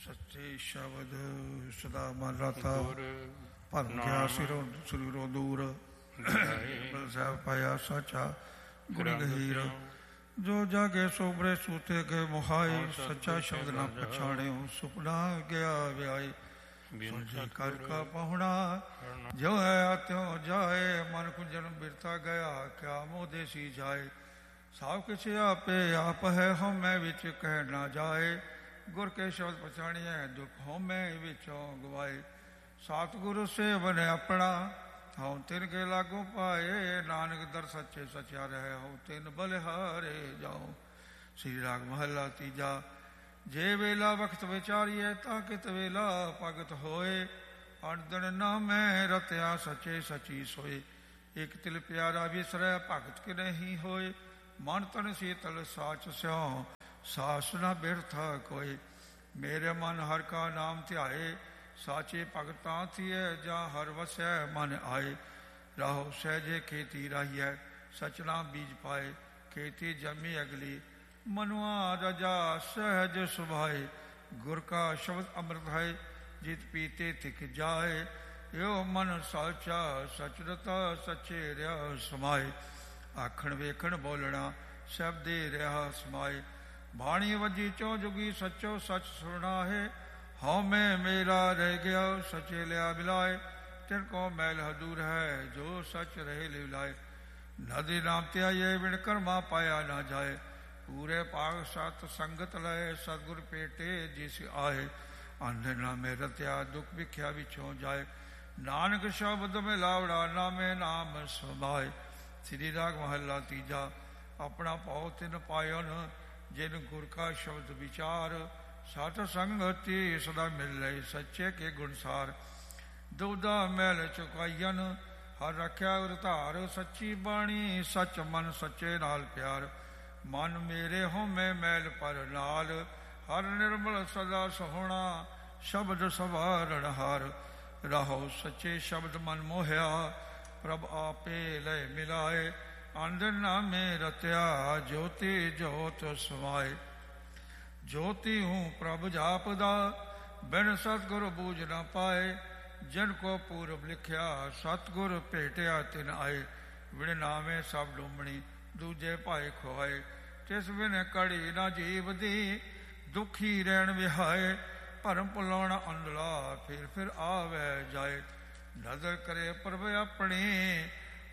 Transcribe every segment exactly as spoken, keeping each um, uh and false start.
ਸੱਚੇ ਸ਼ਬਦ ਸਦਾ ਮਨ ਰਤਾ ਭਰ ਗਿਆ ਸਿਰੋਂ ਸਿਰੋਂ ਦੂਰ ਸਾਹਿਬ ਪਾਇਆ ਸਾਚਾ ਗੁਰ ਗਹੀਰ ਜੋ ਜਾਗੇ ਸੋਬਰੇ ਸੂਤੇ ਕੇ ਮੁਹਾਈ ਸੱਚਾ ਸ਼ਬਦ ਨਾ ਪਛਾਣਿਓ ਸੁਪਨਾ ਗਿਆ ਵਿਆਈ ਸੁਣਜੇ ਕਰ ਕਾ ਪਹੁਣਾ ਜੋ ਹੈ ਤਿਉ ਜਾਏ ਮਨ ਕੁੰਜਨ ਬਿਰਤਾ ਗਿਆ ਕਿਆ ਮੋਹ ਦੇਸੀ ਜਾਏ ਸਭ ਕੁਛ ਆਪੇ ਆਪ ਹੈ ਹਉਮੈ ਵਿੱਚ ਕਹਿ ਨਾ ਜਾਏ ਗੁਰ ਕੇ ਸ਼ਬਦ ਪਛਾਣੀਐ ਦੁਖ ਹਉਮੈ ਵਿੱਚੋਂ ਗਵਾਏ ਸਤਿਗੁਰੂ ਸੇਵਨ ਆਪਣਾ ਹਉ ਤਿਨ ਕੇ ਲਾਗੂ ਪਾਏ ਨਾਨਕ ਦਰ ਸੱਚੇ ਸਚਿਆ ਰਹਿ ਹਉ ਤਿਨ ਬਲਿਹਾਰੇ ਜਾਉ। ਸ੍ਰੀ ਰਾਗ ਮਹੱਲਾ ਤੀਜਾ। ਜੇ ਵੇਲਾ ਵਕਤ ਵਿਚਾਰੀਏ ਤਾਂ ਕਿਤ ਵੇਲਾ ਭਗਤ ਹੋਏ ਅਣਦਣ ਨਾਮੈ ਰਤਿਆ ਸੱਚੇ ਸਚੀ ਸੋਏ ਇਕ ਤਿਲ ਪਿਆਰਾ ਵਿਸਰੈ ਭਗਤ ਕਿ ਨਹੀਂ ਹੋਏ ਮਨ ਤਨ ਸੀਤਲ ਸਾਚ ਸਿਉ ਸਾਸ ਨਾ ਬਿਰਥਾ ਕੋਏ ਮੇਰੇ ਮਨ ਹਰ ਕਾ ਨਾਮ ਧਿਆਏ ਸਾਚੇ ਭਗਤਾਂ ਥੀਏ ਜਾਂ ਹਰ ਵਸੈ ਮਨ ਆਏ ਰਾਹੋ ਸਹਿਜੇ ਖੇਤੀ ਰਾਹੀਐ ਸਚਨਾ ਬੀਜ ਪਾਏ ਖੇਤੀ ਜਮੀ ਅਗਲੀ ਮਨੁਆ ਰਜਾ ਸਹਿਜ ਸੁਭਾਏ ਗੁਰ ਕਾ ਸ਼ਬਦ ਅੰਮ੍ਰਿਤ ਹੈ ਜਿਤ ਪੀਤੇ ਥਿਕ ਜਾਏ ਇਹੋ ਮਨ ਸਾਚਾ ਸਚਰਤਾ ਸੱਚੇ ਰਿਹਾ ਸਮਾਏ ਆਖਣ ਵੇਖਣ ਬੋਲਣਾ ਸ਼ਬਦੇ ਰਿਹਾ ਸਮਾਏ ਬਾਣੀ ਵੱਜੀ ਚੌ ਜੁਗੀ ਸੱਚੋ ਸੱਚ ਸੁਣਾ ਹੈ ਹਉ ਮੈਂ ਮੇਰਾ ਰਹਿ ਗਿਆ ਸੱਚੇ ਲਿਆ ਮਿਲਾਏ ਤਿਨ ਕੋ ਮੈਲ ਹਦੂਰ ਹੈ ਜੋ ਸੱਚ ਰਹੇ ਲਿਵਲਾਏ ਨਦੀ ਨਾਮ ਤੇ ਆਏ ਵਿਣ ਕਰਮਾ ਪਾਇਆ ਨਾ ਜਾਏ ਪੂਰੇ ਪਾਗ ਸਤ ਸੰਗਤ ਲਏ ਸਤਿਗੁਰ ਭੇਟੇ ਜਿਸ ਆਏ ਅੰਧ ਨਾਮੇ ਰਤਿਆ ਦੁਖ ਵਿਖਿਆ ਵਿਚੋਂ ਜਾਏ ਨਾਨਕ ਸ਼ਬਦ ਮੇ ਲਾਵੜਾ ਨਾਮੇ ਨਾਮ ਸਮਾਏ। ਸ੍ਰੀ ਰਾਗ ਮਹੱਲਾ ਤੀਜਾ। ਆਪਣਾ ਭਾਉ ਤਿਨ ਪਾਇਨ ਜਿਨ ਗੁਰ ਕਾ ਸ਼ਬਦ ਵਿਚਾਰ ਸਤ ਸੰਗਤੀ ਸਦਾ ਮਿਲੇ ਸੱਚੇ ਕੇ ਗੁਣਸਾਰ ਦੁਬਦਾ ਮੈਲ ਚੁਕਾਈਨ ਹਰ ਰੱਖਿਆ ਉਰ ਧਾਰ ਸੱਚੀ ਬਾਣੀ ਸੱਚ ਮਨ ਸੱਚੇ ਨਾਲ ਪਿਆਰ ਮਨ ਮੇਰੇ ਹਉਮੈ ਮੈਲ ਪਰ ਨਾਲ ਹਰ ਨਿਰਮਲ ਸਦਾ ਸੋਹਣਾ ਸ਼ਬਦ ਸਵਾਰਣ ਹਾਰ ਰਹੋ ਸੱਚੇ ਸ਼ਬਦ ਮਨ ਮੋਹਿਆ ਪ੍ਰਭ ਆਪੇ ਲੈ ਮਿਲਾਏ ਅੰਦਰ ਨਾਮੇ ਰਤਿਆ ਜੋਤੀ ਜੋਤ ਸਮਾਏ ਜੋਤੀ ਹੂੰ ਪ੍ਰਭ ਜਾਪਦਾ ਬਿਨ ਸਤਿਗੁਰ ਬੂਝ ਨਾ ਪਾਏ ਜਿਨ ਕੋ ਪੂਰਬ ਲਿਖਿਆ ਸਤਿਗੁਰ ਭੇਟਿਆ ਤਿਨ ਆਏ ਵਿਣ ਨਾਵੇਂ ਸਭ ਡੂਮਣੀ ਦੂਜੇ ਭਾਏ ਖੁਆਏ ਤਿਸ ਬਿਨ ਕੜੀ ਨਾ ਜੀਵ ਦੀ ਦੁਖੀ ਰਹਿਣ ਵਿਹਾਏ ਭਰਮ ਭੁਲਾਉਣਾ ਅੰਧਲਾ ਫਿਰ ਫਿਰ ਆਵੇ ਜਾਏ ਨਜ਼ਰ ਕਰੇ ਪ੍ਰਭ ਆਪਣੀ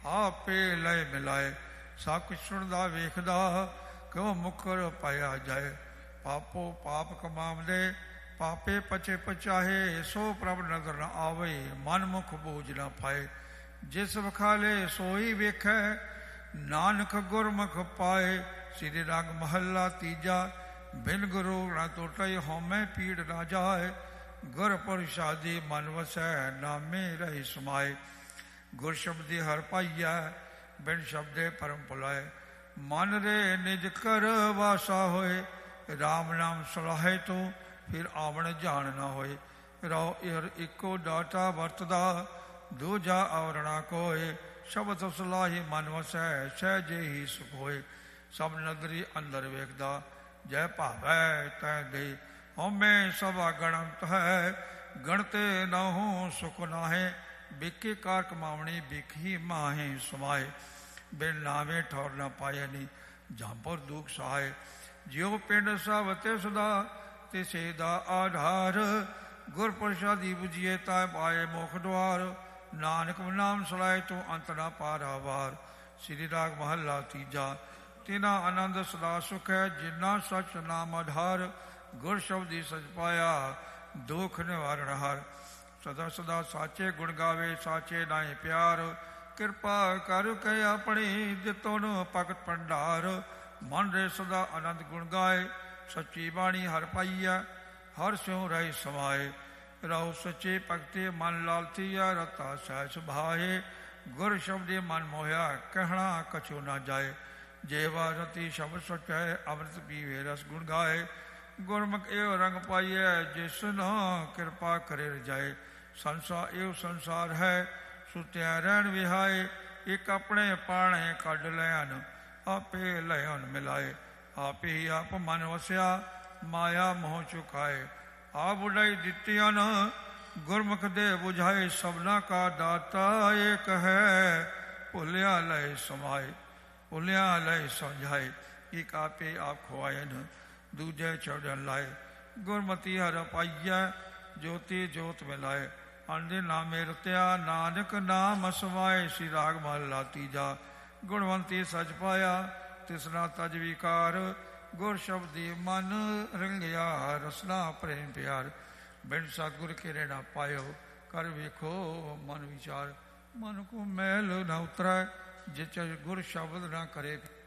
ਆਪੇ ਲੈ ਮਿਲਾਏ ਸਭ ਕੁਛ ਸੁਣਦਾ ਵੇਖਦਾ ਕਿਉਂ ਮੁਖਰ ਪਾਇਆ ਜਾਏ ਪਾਪੋ ਪਾਪ ਕਮਾਵਦੇ ਪਾਪੇ ਪਚੇ ਪਚਾਹੇ ਸੋ ਪ੍ਰਭ ਨਜ਼ਰ ਨਾ ਆਵੇ ਮਨ ਮੁਖ ਬੂਝ ਨਾ ਪਾਏ ਜਿਸ ਵਖਾਲੇ ਸੋਈ ਵੇਖੈ ਨਾਨਕ ਗੁਰਮੁਖ ਪਾਏ। ਸ੍ਰੀ ਰਾਗ ਮਹੱਲਾ ਤੀਜਾ। ਬਿਨ ਗੁਰੂ ਨਾ ਟੁੱਟੇ ਹਉਮੈ ਪੀੜ ਨਾ ਜਾਏ ਗੁਰ ਪ੍ਰਸਾਦੀ ਮਨ ਵਸੈ ਨਾਮੇ ਰਹਿ ਸਮਾਏ ਗੁਰ ਸ਼ਬਦੀ ਹਰ ਪਾਈਐ ਬਿਨ ਸ਼ਬਦੇ ਪਰਮ ਭੁਲਾਏ ਮਨ ਰੇ ਨਿਜ ਕਰ ਵਾਸਾ ਹੋਏ ਰਾਮ ਨਾਮ ਸਲਾਹੇ ਤੂੰ ਫਿਰ ਆਵਣ ਜਾਣ ਨਾ ਹੋਏ ਰਹੁ ਇਰ ਇੱਕੋ ਡਾਟਾ ਵਰਤਦਾ ਦੂਜਾ ਆਵਰਣਾ ਕੋਏ ਸ਼ਬਦ ਸਲਾਹੀ ਮਨ ਵਸੈ ਸਹਿਜੇ ਹੀ ਸੁਖ ਹੋਏ ਸਭ ਨਦਰੀ ਅੰਦਰ ਵੇਖਦਾ ਜੈ ਭਾਵੈ ਤੈ ਦੇ ਹਉਮੈ ਸਭਾ ਗਣੰਤ ਹੈ ਗਣਤੇ ਨਾਹੂ ਸੁਖ ਨਾਹੇ ਬਿਕੇ ਕਾਰ ਕਮਾਵਣੀ ਬਿਖੀ ਮਾਹੇ ਸਮਾਏ ਬਿਨ ਨਾਵੇਂ ਠੌਰ ਨਾ ਪਾਏ ਨੀ ਜਾਂਪੁਰ ਦੁਖ ਸਹਾਏ ਜਿਉ ਪਿੰਡ ਸਭ ਤੇ ਸਦਾ ਤਿਸੇ ਦਾ ਆਧਾਰ ਗੁਰ ਪ੍ਰਸਾਦੀ ਬੁਝੀਏ ਤਾਂ ਪਾਏ ਮੁਖ ਦੁਆਰ ਨਾਨਕ ਨਾਮ ਸਲਾਏ ਤੂੰ ਅੰਤ ਨਾ ਪਾਰਾਵਾਰ। ਸ੍ਰੀ ਰਾਗ ਮਹੱਲਾ ਤੀਜਾ। ਤਿਨਾ ਆਨੰਦ ਸਦਾ ਸੁਖ ਹੈ ਜਿਨਾ ਸਚ ਨਾਮ ਆਧਾਰ ਗੁਰ ਸ਼ਬਦੀ ਸਚ ਪਾਇਆ ਦੁਖ ਨਿਵਾਰਣ ਹਾਰ ਸਦਾ ਸਦਾ ਸਾਚੇ ਗੁਣ ਗਾਵੇ ਸਾਚੇ ਨਾਏ ਪਿਆਰ ਕਿਰਪਾ ਕਰ ਕੇ ਆਪਣੀ ਜਿਤੋਂ ਭਗਤ ਭੰਡਾਰ ਮਨ ਰੇ ਸਦਾ ਆਨੰਦ ਗੁਣ ਗਾਏ ਸੱਚੀ ਬਾਣੀ ਹਰ ਪਾਈਆ ਹਰ ਸਿਉ ਰਹਿ ਸਮਾਏ ਰਹੋ ਸੱਚੇ ਭਗਤੇ ਮਨ ਲਾਲਤੀਆ ਰਤਾ ਸਹਿ ਸੁਭਾਏ ਗੁਰ ਸ਼ਬਦੇ ਮਨ ਮੋਹਿਆ ਕਹਿਣਾ ਕਛੂ ਨਾ ਜਾਏ ਜੇਵਾ ਰਤੀ ਸ਼ਬਦ ਸਚੈ ਅੰਮ੍ਰਿਤ ਪੀਵੇ ਰਸ ਗੁਣ ਗਾਏ ਗੁਰਮੁਖ ਇਹੋ ਰੰਗ ਪਾਈਐ ਜਿਸ ਨਾ ਕਿਰਪਾ ਕਰੇ ਰਜਾਏ ਸੰਸਾਰ ਇਹੋ ਸੰਸਾਰ ਹੈ ਸੁਤਿਆ ਰਹਿਣ ਵਿਹਾਏ ਇੱਕ ਆਪਣੇ ਪਾਣੇ ਕੱਢ ਲੈਣ ਆਪੇ ਲੈਣ ਮਿਲਾਏ ਆਪੇ ਹੀ ਆਪ ਮਨ ਵਸਿਆ ਮਾਇਆ ਮੋਹ ਚੁਕਾਏ ਆ ਬੁਝਾਈ ਦਿੱਤੀਆਂ ਨ ਗੁਰਮੁਖ ਦੇ ਬੁਝਾਏ ਸਭਨਾ ਕਾ ਦਾਤਾ ਏਕ ਹੈ ਭੁੱਲਿਆ ਲੈ ਸਮਾਏ ਭੁੱਲਿਆ ਲੈ ਸਮਝਾਏ ਇੱਕ ਆਪੇ ਆਪ ਖਵਾਏ ਨ ਦੂਜੇ ਚੜ੍ਹਨ ਲਾਏ ਗੁਰਮਤੀ ਹਰ ਪਾਈਐ ਜੋਤੀ ਜੋਤ ਮਿਲਾਏ ਅੰਦੇ ਨਾਮੇ ਰਤਿਆ ਨਾਨਕ ਨਾਮ ਅਸਵਾਏ ਸ੍ਰੀ ਰਾਗ ਮਹਲਾ ਤੀਜਾ ਗੁਣਵੰਤੀ ਸਚ ਪਾਇਆ ਤਿਸਨਾ ਤਜ ਵਿਕਾਰ ਗੁਰ ਸ਼ਬਦੀ ਮਨ ਰੰਗਿਆ ਰਸਨਾ ਪ੍ਰੇਮ ਪਿਆਰ ਬਿਨ ਸਤਿਗੁਰ ਕੇ ਨਾ ਪਾਇਓ ਕਰ ਵੇਖੋ ਮਨ ਵਿਚਾਰ ਮਨ ਕੋ ਮੈਲ ਨਾ ਉਤਰੈ ਜਿਚ ਗੁਰ ਸ਼ਬਦ ਨਾ ਕਰੇ